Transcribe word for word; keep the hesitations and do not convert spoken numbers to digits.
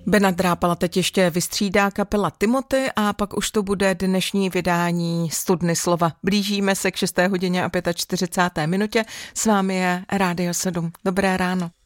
Bena Drápala teď ještě vystřídá kapela Timothy a pak už to bude dnešní vydání Studny slova. Blížíme se k šesté hodině a čtyřicáté pěté minutě. S vámi je Rádio sedm. Dobré ráno.